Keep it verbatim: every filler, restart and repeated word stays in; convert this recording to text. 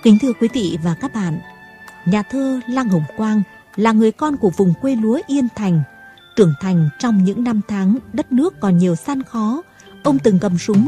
Kính thưa quý vị và các bạn, nhà thơ Lăng Hồng Quang là người con của vùng quê lúa Yên Thành. Trưởng thành trong những năm tháng đất nước còn nhiều gian khó, ông từng cầm súng